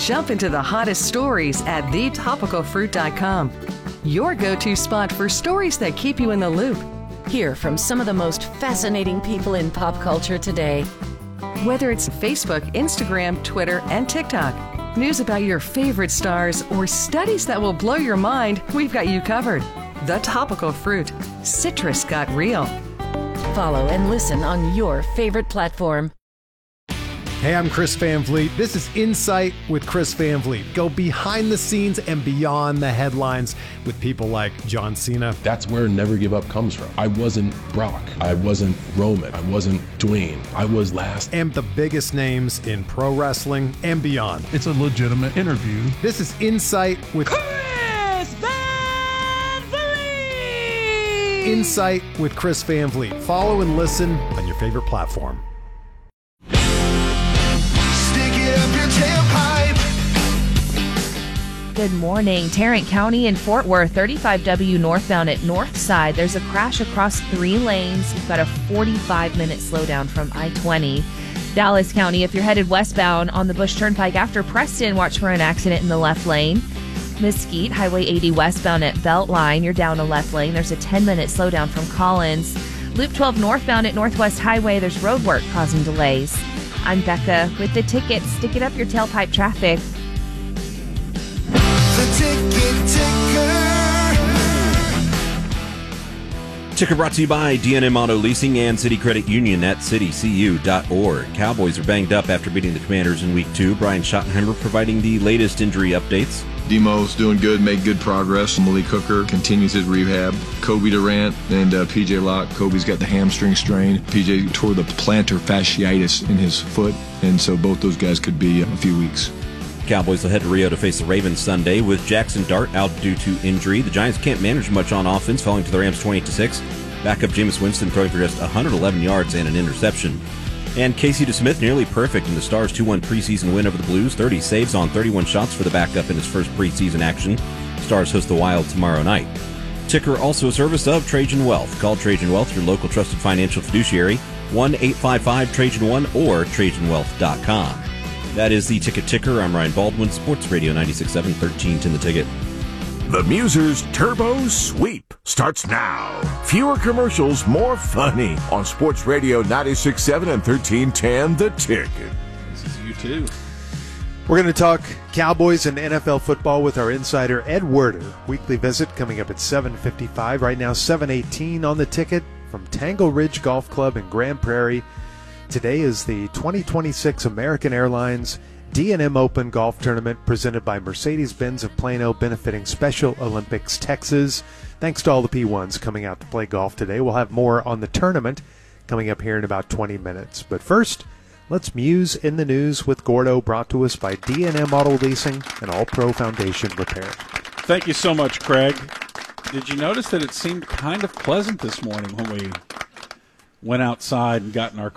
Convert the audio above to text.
Jump into the hottest stories at thetopicalfruit.com. Your go-to spot for stories that keep you in the loop. Hear from some of the most fascinating people in pop culture today. Whether it's Facebook, Instagram, Twitter, and TikTok, news about your favorite stars, or studies that will blow your mind, we've got you covered. The Topical Fruit. Citrus got real. Follow and listen on your favorite platform. Hey, I'm Chris Van Vliet. This is Insight with Chris Van Vliet. Go behind the scenes and beyond the headlines with people like John Cena. That's where Never Give Up comes from. I wasn't Brock. I wasn't Roman. I wasn't Dwayne. I was last. And the biggest names in pro wrestling and beyond. It's a legitimate interview. This is Insight with Chris Van Vliet. Insight with Chris Van Vliet. Follow and listen on your favorite platform. Good morning. Tarrant County in Fort Worth, 35W northbound at North Side. There's a crash across 3 lanes. You've got a 45-minute slowdown from I-20. Dallas County, if you're headed westbound on the Bush Turnpike after Preston, watch for an accident in the left lane. Mesquite, Highway 80 westbound at Beltline. You're down a left lane. There's a 10-minute slowdown from Collins. Loop 12 northbound at Northwest Highway. There's road work causing delays. I'm Becca with the ticket. Stick it up your tailpipe traffic. Ticker brought to you by D&M Auto Leasing and City Credit Union at citycu.org. Cowboys are banged up after beating the Commanders in Week 2. Brian Schottenheimer providing the latest injury updates. Demo's doing good, made good progress. Malik Hooker continues his rehab. Kobe Durant and PJ Locke. Kobe's got the hamstring strain. PJ tore the plantar fasciitis in his foot, and so both those guys could be a few weeks. Cowboys will head to Rio to face the Ravens Sunday with Jackson Dart out due to injury. The Giants can't manage much on offense, falling to the Rams 28-6. Backup Jameis Winston throwing for just 111 yards and an interception. And Casey DeSmith nearly perfect in the Stars' 2-1 preseason win over the Blues. 30 saves on 31 shots for the backup in his first preseason action. Stars host the Wild tomorrow night. Ticker also a service of Trajan Wealth. Call Trajan Wealth, your local trusted financial fiduciary. 1-855-TRAJAN1 or TrajanWealth.com. That is the Ticker. I'm Ryan Baldwin, Sports Radio 96.7, 1310 The Ticket. The Muser's Turbo Sweep starts now. Fewer commercials, more funny on Sports Radio 96.7 and 1310 The Ticket. This is you too. We're going to talk Cowboys and NFL football with our insider Ed Werder. Weekly visit coming up at 7:55. Right now 7:18 on The Ticket from Tangle Ridge Golf Club in Grand Prairie. Today is the 2026 American Airlines D&M Open Golf Tournament presented by Mercedes-Benz of Plano, benefiting Special Olympics Texas. Thanks to all the P1s coming out to play golf today. We'll have more on the tournament coming up here in about 20 minutes. But first, let's muse in the news with Gordo, brought to us by D&M Auto Leasing and All Pro Foundation Repair. Thank you so much, Craig. Did you notice that it seemed kind of pleasant this morning when we went outside and got in our